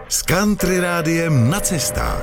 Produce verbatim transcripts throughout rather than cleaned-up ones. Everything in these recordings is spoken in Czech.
S Country Rádiem na cestách.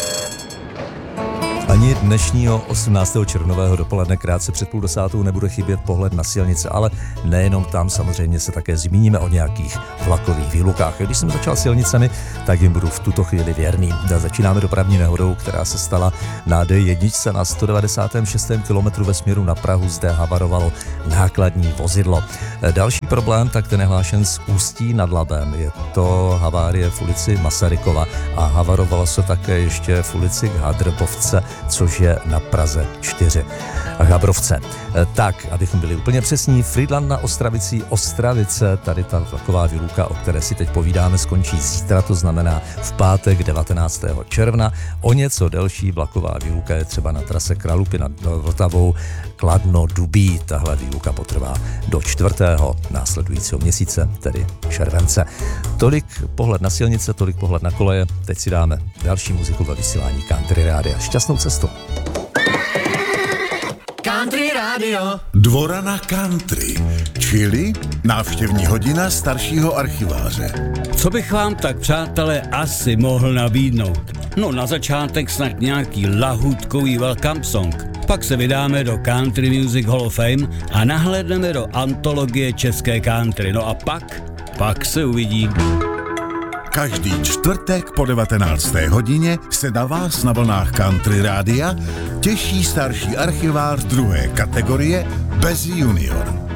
Ani dnešního osmnáctého červnového dopoledne krátce před půl desátou nebude chybět pohled na silnice, ale nejenom tam, samozřejmě se také zmíníme o nějakých vlakových výlukách. Když jsem začal silnicemi, tak jim budu v tuto chvíli věrný. Začínáme dopravní nehodou, která se stala na D jedna na sto devadesátém šestém kilometru ve směru na Prahu. Zde havarovalo nákladní vozidlo. Další problém, tak ten je hlášen z Ústí nad Labem. Je to havárie v ulici Masarykova a havarovalo se také ještě v ulici Hadrbovce, což je na Praze čtyři. Habrovce. Tak, abychom byli úplně přesní, Frýdlant na Ostravicí, Ostravice, tady ta vlaková výluka, o které si teď povídáme, skončí zítra, to znamená v pátek devatenáctého června. O něco delší vlaková výluka je třeba na trase Kralupy nad Vltavou, Kladno, Dubí. Tahle výluka potrvá do čtvrtého následujícího měsíce, tedy července. Tolik pohled na silnice, tolik pohled na koleje. Teď si dáme další muziku ve vysílání Country Rádia. Šťastnou cestu. Country Radio. Dvora na country, čili návštěvní hodina staršího archiváře. Co bych vám tak, přátelé, asi mohl nabídnout? No na začátek snad nějaký lahůdkový welcome song. Pak se vydáme do Country Music Hall of Fame a nahlédneme do antologie české country. No a pak, pak se uvidí. Každý čtvrtek po devatenácté hodině se na vás na vlnách Country Rádia těší starší archivář druhé kategorie bez junior.